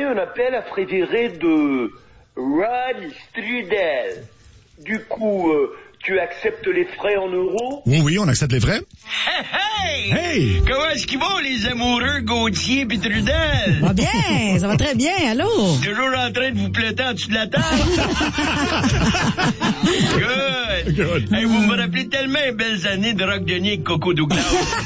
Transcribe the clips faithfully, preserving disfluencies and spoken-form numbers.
un appel à préféré de Rod Strudel. Du coup, euh, tu acceptes les frais en euros? Oui, oui, on accepte les frais. Hey! Hey! Comment est-ce qu'ils vont, les amoureux Gauthier pis Trudel? Va bien, ça va très bien, allô? Toujours en train de vous pléter en dessous de la table? Good! Good. Hey, vous me rappelez tellement les belles années de Rock Denis avec Coco Douglas.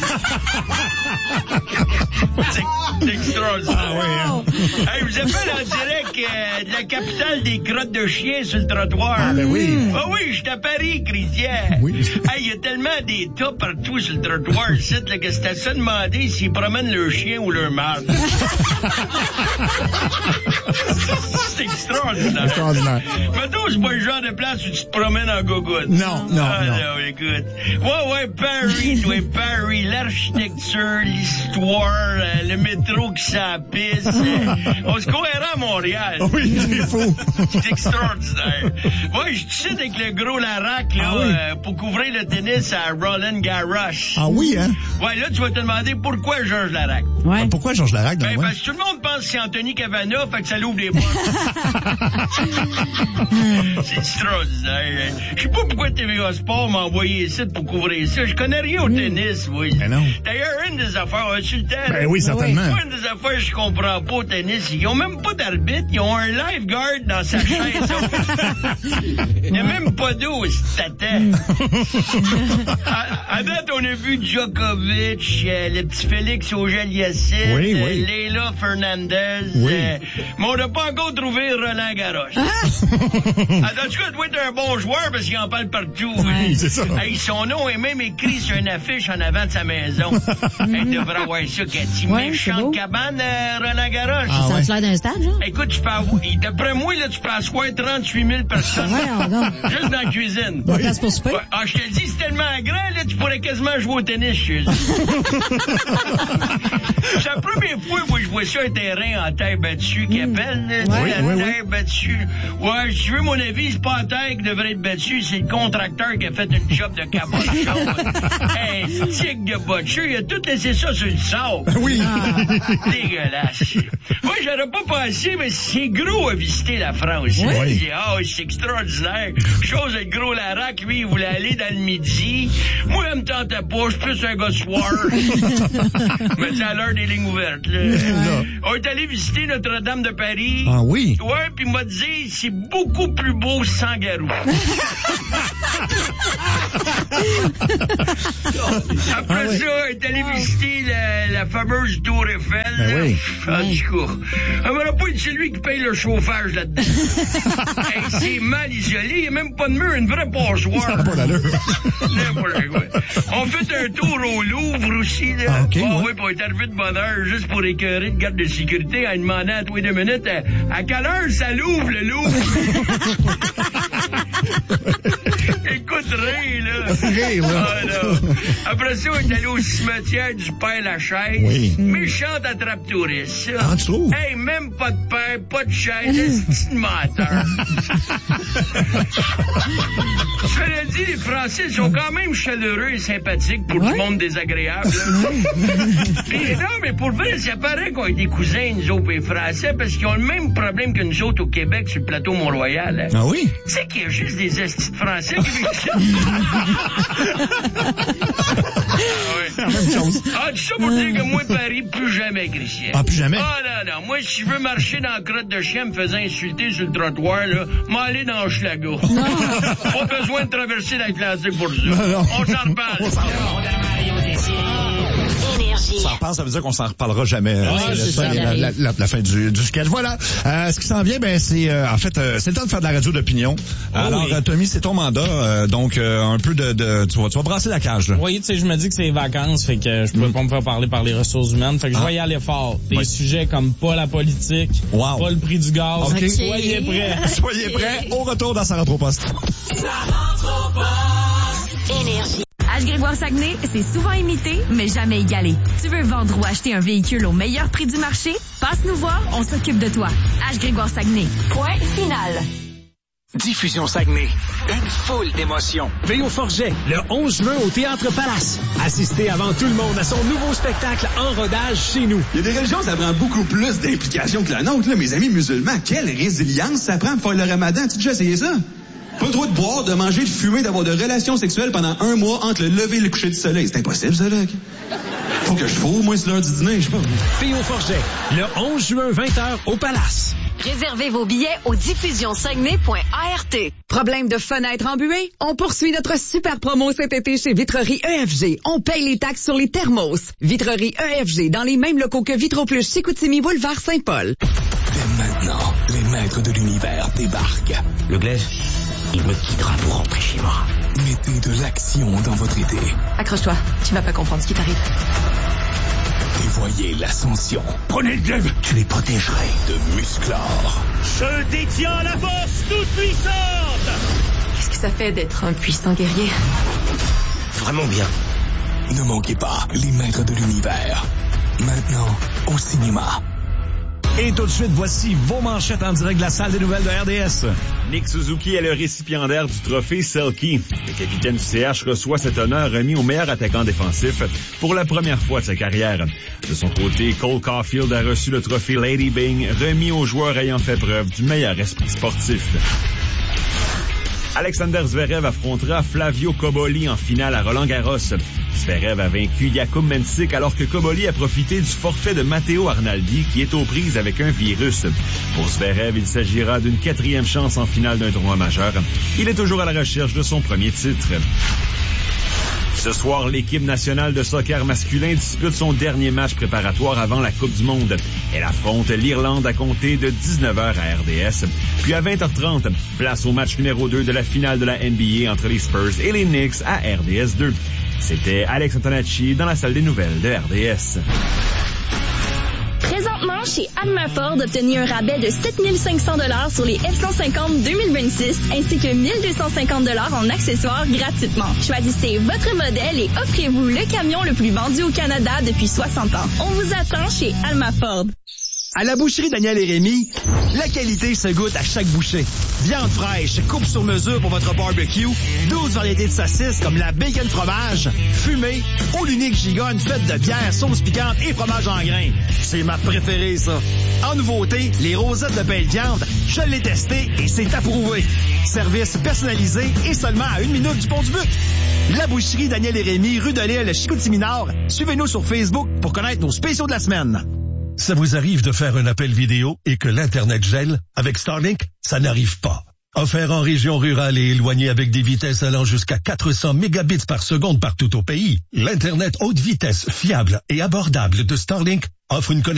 c'est, c'est extraordinaire. Ah oui, hein? Hey, vous appelle en direct euh, de la capitale des crottes de chiens sur le trottoir. Ah, ben oui. Ah oui, je suis à Paris, Christian. Oui. Hey, il y a tellement des tas partout sur le trottoir ici, là, que c'est à se demander s'ils promènent leur chien ou leur marde. C'est extraordinaire. Extraordinaire. Mettons, c'est pas le genre de place où tu te promènes en gogoune. Non, non, ah, non. non, écoute. Ouais, ouais, Paris, ouais, Paris, l'architecture, l'histoire, euh, le métro qui s'apisse. Euh, on se croirait à Montréal. Oui, c'est fou. C'est extraordinaire. Ouais, je suis avec le gros Larac, là, Ah oui. euh, pour couvrir le tennis à Roland Garros. Ah oui, hein? Ouais, là, tu vas te demander pourquoi Georges Larac. Ouais. Pourquoi Georges Larac, Ben, dans parce que tout le monde pense que c'est Anthony Cavana, fait que ça l'ouvre des portes. C'est extraordinaire. Je sais pas pourquoi T V A Sport m'a envoyé ici pour couvrir ça. Je connais rien au tennis, oui. Ben non. D'ailleurs, une des affaires, as-tu le temps? Ben oui, certainement. Moi, une des affaires que je comprends pas au tennis, ils ont même pas d'arbitre, ils ont un lifeguard dans sa chaise. Il n'y a même pas d'eau, c'est tata. à, à date, on a vu Djokovic, euh, le petit Félix Auger-Aliassime, Oui, euh, oui. Leila Fernandez, Oui. euh, mais on n'a pas encore trouvé Roland Garros. Ah! En tout cas, il doit être un bon joueur parce qu'il en parle partout. Oui, c'est ça. Hey, son nom est même écrit sur une affiche en avant de sa maison. Elle devrait avoir ça, Cathy. Ouais, c'est Méchante beau. cabane, euh, Roland Garros. Ah, Ça ouais. a l'air d'un stade, genre? Écoute, tu peux avoir, d'après moi, là, tu peux asseoir trente-huit mille personnes. Ouais, on donc. Juste dans la cuisine. La place pour souper? Ouais, ah, je te le dis, c'est tellement grand, là, tu pourrais quasiment jouer au tennis chez eux. C'est la première fois où je vois ça, un terrain en terre battue qui appelle, là, tu sais, Oui, la oui, terre battue. Ouais, si tu veux mon avis, c'est pas la terre qui devrait être battue, c'est le contracteur qui a fait une job de cabochon. Un stick de botcheux, il a tout laissé ça sur le sable. Oui. Dégueulasse. Moi, j'aurais pas pensé, mais c'est gros à visiter la France. Oui. Je dis, ah, c'est extraordinaire. Chose, le gros Larac, lui, il voulait aller dans le midi. Moi, elle me tentait pas, je suis plus un gars de soir. Mais c'est à l'heure des lignes ouvertes, là. On est allé visiter Notre-Dame de Paris. Ah oui? Ouais, puis il m'a dit, c'est beaucoup plus beau sans garou. Après Ah oui. ça, on est allé visiter la, la fameuse Tour Eiffel. Ben là. oui. En tout cas, elle m'aurait pas dit c'est lui qui paye le chauffage là-dedans. Hey, c'est mal isolé, il n'y a même pas de mur, une vraie passoire. Ça n'a pas d'allure. N'importe quoi. On fait un tour au Louvre aussi, là. Ah, ok, Ah ouais. oui, pour être arrivé de bonne heure, juste pour écœurer le garde de sécurité en demandant à tous les deux minutes à, à quelle heure ça l'ouvre, le Louvre? Écoute, rien, là. Rire, là. Ah, non. Après ça, on est allé au cimetière du Père Lachaise. Oui. Méchante attrape touriste, ça. Ah, tu trouves? Hey, même pas de père, pas de chaise, c'est une menteur. Cela dit, les Français sont quand même chaleureux et sympathiques pour Ouais. du monde désagréable. là. Puis, non, mais pour vrai, ça paraît qu'on est des cousins, nous autres, les Français, parce qu'ils ont le même problème que nous autres au Québec sur le plateau Mont-Royal. hein. Ah oui? Tu sais qu'il y a juste des estis de Français qui vivent ça. C'est la même chose. Ah, tout ça pour dire que moi, Paris, plus jamais, Christian. Ah, plus jamais? Ah, non, non. Moi, si je veux marcher dans la crotte de chien me faisant insulter sur le trottoir, là, m'aller dans Hochelaga. Pas besoin de traverser l'Atlantique pour ça. Non, non. On s'en reparle. On s'en Ça reparle, ça veut dire qu'on s'en reparlera jamais. Ouais, c'est c'est ça, la, la, j'arrive. la, la, la fin du, du sketch. Voilà. Euh, ce qui s'en vient, ben c'est euh, en fait, euh, c'est le temps de faire de la radio d'opinion. Alors, oui. euh, Tommy, c'est ton mandat, euh, donc euh, un peu de, de tu vas, tu vas brasser la cage. Là. Oui, tu sais, je me dis que c'est les vacances, fait que je peux pas me faire parler par les ressources humaines, fait que je Ah. vais y aller fort. Des Oui. sujets comme pas la politique, Wow. pas le prix du gaz. Ok. Soyez prêts. Soyez prêts. Au retour dans sa rentre au poste. Énergie. H-Grégoire-Saguenay, c'est souvent imité, mais jamais égalé. Tu veux vendre ou acheter un véhicule au meilleur prix du marché? Passe nous voir, on s'occupe de toi. H-Grégoire-Saguenay. Point final. Diffusion Saguenay, une foule d'émotions. V O Forget, le onze juin au Théâtre Palace. Assistez avant tout le monde à son nouveau spectacle en rodage chez nous. Il y a des religions, ça prend beaucoup plus d'implication que la nôtre, là, mes amis musulmans. Quelle résilience ça prend pour faire le ramadan. Tu as déjà essayé ça? Pas le droit de boire, de manger, de fumer, d'avoir de relations sexuelles pendant un mois entre le lever et le coucher du soleil. C'est impossible, ça, là. Faut que je fourre, moi, c'est l'heure du dîner, je sais pas. V O Forget, le onze juin, vingt heures au Palace. Réservez vos billets au diffusion saguenay point a r t. Problème de fenêtre embuée? On poursuit notre super promo cet été chez Vitrerie E F G. On paye les taxes sur les thermos. Vitrerie E F G, dans les mêmes locaux que Vitroplus Chicoutimi Boulevard Saint-Paul. Dès maintenant, les maîtres de l'univers débarquent. Le glaive, il me quittera pour rentrer chez moi. Mettez de l'action dans votre été. Accroche-toi, tu vas pas comprendre ce qui t'arrive. Et voyez l'ascension. Prenez le glaive, je les protégerai. De Musclor. Je détiens la force toute puissante. Qu'est-ce que ça fait d'être un puissant guerrier? Vraiment bien. Ne manquez pas les maîtres de l'univers. Maintenant, au cinéma. Et tout de suite, voici vos manchettes en direct de la salle des nouvelles de R D S. Nick Suzuki est le récipiendaire du trophée Selkie. Le capitaine du C H reçoit cet honneur remis au meilleur attaquant défensif pour la première fois de sa carrière. De son côté, Cole Caulfield a reçu le trophée Lady Byng, remis aux joueurs ayant fait preuve du meilleur esprit sportif. Alexander Zverev affrontera Flavio Cobolli en finale à Roland-Garros. Zverev a vaincu Jakub Mensik alors que Cobolli a profité du forfait de Matteo Arnaldi qui est aux prises avec un virus. Pour Zverev, il s'agira d'une quatrième chance en finale d'un tournoi majeur. Il est toujours à la recherche de son premier titre. Ce soir, l'équipe nationale de soccer masculin dispute son dernier match préparatoire avant la Coupe du Monde. Elle affronte l'Irlande à compter de dix-neuf heures à R D S. Puis à vingt heures trente, place au match numéro deux de la finale de la N B A entre les Spurs et les Knicks à R D S deux. C'était Alex Antonacci dans la salle des nouvelles de R D S. Présentement, chez Alma Ford, obtenez un rabais de sept mille cinq cents dollars sur les F cent cinquante deux mille vingt-six ainsi que mille deux cent cinquante dollars en accessoires gratuitement. Choisissez votre modèle et offrez-vous le camion le plus vendu au Canada depuis soixante ans. On vous attend chez Alma Ford. À la boucherie Daniel et Rémy, la qualité se goûte à chaque bouchée. Viande fraîche, coupe sur mesure pour votre barbecue, douze variétés de saucisses comme la bacon fromage, fumée, ou l'unique gigogne faite de bière, sauce piquante et fromage en grains. C'est ma préférée, ça. En nouveauté, les rosettes de pain de viande, je l'ai testé et c'est approuvé. Service personnalisé et seulement à une minute du pont du Buc. La boucherie Daniel et Rémy, rue de l'Île, Chicoutimi-Nord. Suivez-nous sur Facebook pour connaître nos spéciaux de la semaine. Ça vous arrive de faire un appel vidéo et que l'Internet gèle? Avec Starlink, ça n'arrive pas. Offert en région rurale et éloignée avec des vitesses allant jusqu'à quatre cents mégabits par seconde partout au pays, l'Internet haute vitesse fiable et abordable de Starlink offre une connexion